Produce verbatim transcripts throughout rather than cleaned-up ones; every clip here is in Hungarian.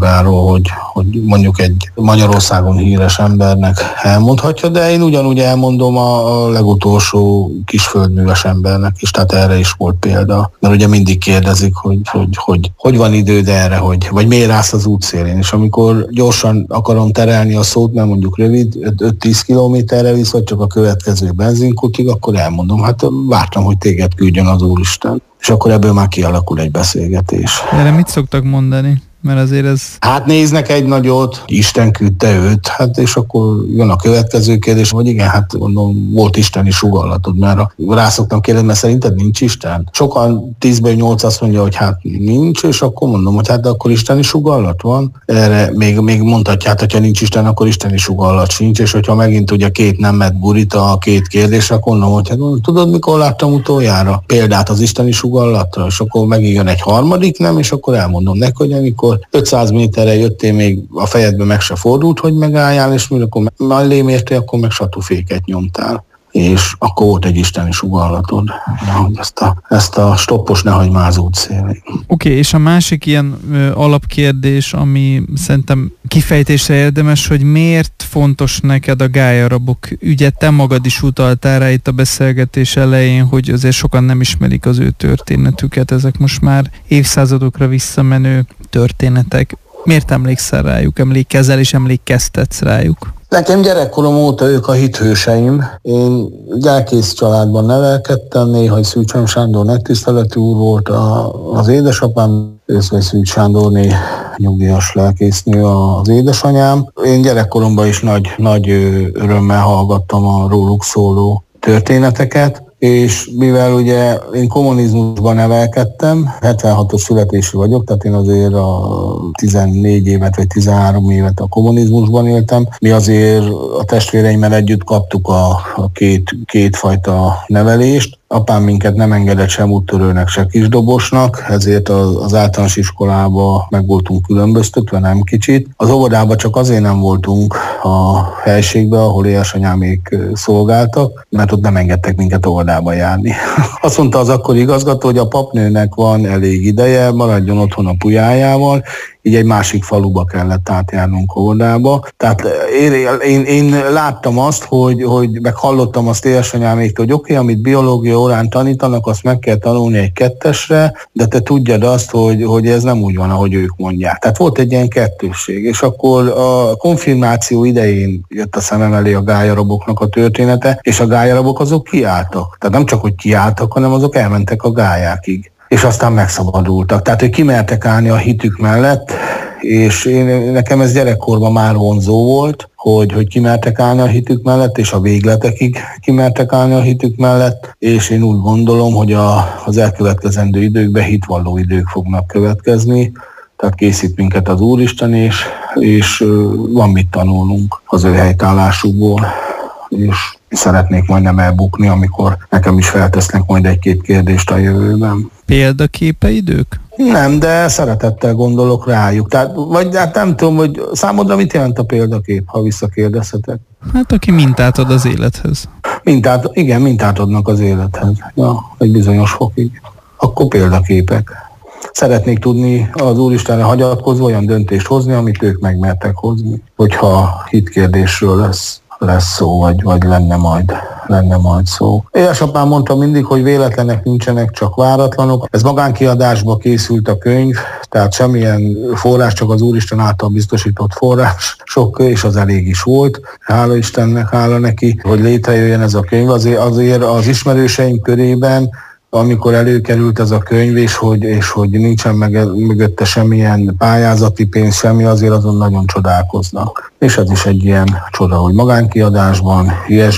magáról, hogy, hogy mondjuk egy Magyarországon híres embernek elmondhatja, de én ugyanúgy elmondom a legutolsó kisföldműves embernek is, tehát erre is volt példa. Mert ugye mindig kérdezik, hogy hogy, hogy, hogy van időd erre, hogy, vagy miért állsz az útszélén, és amikor gyorsan akarom terelni a szót, mert mondjuk rövid, öt-tíz kilométerre visz, vagy csak a következő benzinkutig, akkor elmondom, hát vártam, hogy téged küldjön az Úristen. És akkor ebből már kialakul egy beszélgetés. Erre mit szoktak mondani? Mert azért ez... Hát néznek egy nagyot, Isten küldte őt, hát és akkor jön a következő kérdés, hogy igen, hát mondom, volt isteni sugallatod, mert rá szoktam kérdezni, mert szerinted nincs Isten? Sokan tízből nyolc azt mondja, hogy hát nincs, és akkor mondom, hogy hát de akkor isteni sugallat van. Erre még, még mondhatják, hogyha nincs Isten, akkor isteni sugallat sincs, és hogyha megint ugye két nemet burít a két kérdés, akkor mondom, hogy hát tudod, mikor láttam utoljára példát az isteni sugallatra, és akkor megint jön egy harmadik nem, és akkor elmondom neki, hogy amikor ötszáz méterre jöttél, még a fejedbe meg se fordult, hogy megálljál, és mikor mellém értél, akkor meg satúféket nyomtál. És akkor volt egy isteni sugallatod, hogy ezt a, ezt a stoppos ne hagyd már az útszélén. Oké, okay, és a másik ilyen ö, alapkérdés, ami szerintem kifejtésre érdemes, hogy miért fontos neked a gályarabok ügye? Te magad is utaltál rá itt a beszélgetés elején, hogy azért sokan nem ismerik az ő történetüket, ezek most már évszázadokra visszamenő történetek. Miért emlékszel rájuk, emlékezel és emlékeztetsz rájuk? Nekem gyerekkorom óta ők a hithőseim. Én gyákész családban nevelkedtem, néha Szűcs Sándor megtiszteletű úr volt a, az édesapám, Őszvei Szűcs Sándorné nyugdíjas lelkésznő az édesanyám. Én gyerekkoromban is nagy, nagy örömmel hallgattam a róluk szóló történeteket, és mivel ugye én kommunizmusban nevelkedtem, hetvenhatos születésű vagyok, tehát én azért a tizennégy évet vagy tizenhárom évet a kommunizmusban éltem. Mi azért a testvéreimmel együtt kaptuk a, a két, kétfajta nevelést. Apám minket nem engedett sem úttörőnek, se kisdobosnak, ezért az, az általános iskolába meg voltunk különböztetve, nem kicsit. Az óvodában csak azért nem voltunk a helységbe, ahol édesanyámék szolgáltak, mert ott nem engedtek minket óvodába járni. Azt mondta az akkori igazgató, hogy a papnőnek van elég ideje, maradjon otthon a pulyájával, így egy másik faluba kellett átjárnunk óvodába. Tehát én, én, én láttam azt, hogy, hogy meg hallottam azt édesanyáméktől, hogy oké, okay, amit biológia órán tanítanak, azt meg kell tanulni egy kettesre, de te tudjad azt, hogy, hogy ez nem úgy van, ahogy ők mondják. Tehát volt egy ilyen kettősség, és akkor a konfirmáció idején jött a szemem elé a gályaraboknak a története, és a gályarabok azok kiálltak. Tehát nem csak, hogy kiálltak, hanem azok elmentek a gályákig. És aztán megszabadultak. Tehát, hogy kimertek állni a hitük mellett, és én, nekem ez gyerekkorban már vonzó volt, hogy, hogy kimertek állni a hitük mellett, és a végletekig kimertek állni a hitük mellett, és én úgy gondolom, hogy a, az elkövetkezendő időkben hitvalló idők fognak következni, tehát készít minket az Úristen, és, és van mit tanulnunk az ő helytállásukból, és szeretnék majd nem elbukni, amikor nekem is feltesznek majd egy-két kérdést a jövőben. Példaképeid ők? Nem, de szeretettel gondolok rájuk. Tehát, vagy hát nem tudom, hogy számodra mit jelent a példakép, ha visszakérdezhetek? Hát aki mintát ad az élethez. Mintát, igen, mintát adnak az élethez. Ja, egy bizonyos fokig. Akkor példaképek. Szeretnék tudni az Úristenre hagyatkozva olyan döntést hozni, amit ők megmertek hozni. Hogyha hitkérdésről lesz. lesz szó, vagy, vagy lenne, majd, lenne majd szó. Édesapám mondta mindig, hogy véletlenek nincsenek, csak váratlanok. Ez magánkiadásba készült a könyv, tehát semmilyen forrás, csak az Úristen által biztosított forrás. Sok, és az elég is volt. Hála Istennek, hála neki, hogy létrejöjjön ez a könyv. Azért, azért az ismerőseim körében, amikor előkerült ez a könyv, és hogy, és hogy nincsen meg, mögötte semmilyen pályázati pénz, semmi, azért azon nagyon csodálkoznak. És ez is egy ilyen csoda, hogy magánkiadásban, I S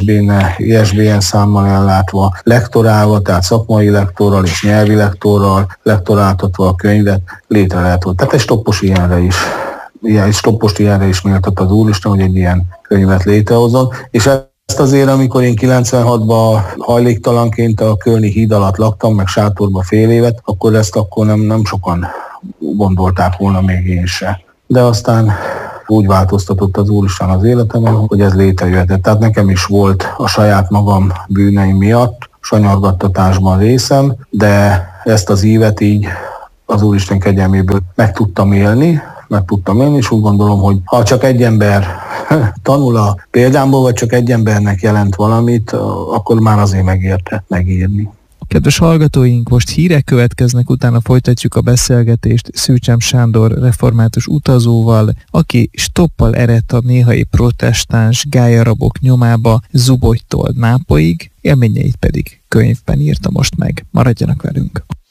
B N számmal ellátva, lektorálva, tehát szakmai lektorral és nyelvi lektorral lektoráltatva a könyvet létre lehet hozni. Tehát egy stoppos ilyenre is. Ilyen, egy stoppost ilyenre is méltott az Úristen, hogy egy ilyen könyvet létrehozzon. És ezt azért, amikor én kilencvenhatban hajléktalanként a Kölni híd alatt laktam, meg sátorba fél évet, akkor ezt akkor nem, nem sokan gondolták volna, még én se. De aztán úgy változtatott az Úristen az életemben, hogy ez létrejöhetett. Tehát nekem is volt a saját magam bűneim miatt sanyargattatásban részem, de ezt az ívet így az Úristen kegyelméből meg tudtam élni, megtudtam én is. Úgy gondolom, hogy ha csak egy ember tanul a példámból, vagy csak egy embernek jelent valamit, akkor már azért megérte megírni. Kedves hallgatóink, most hírek következnek, utána folytatjuk a beszélgetést Szűcsem Sándor református utazóval, aki stoppal eredt a néhai protestáns gályarabok nyomába Zubogytól Nápolyig, élményeit pedig könyvben írta most meg. Maradjanak velünk!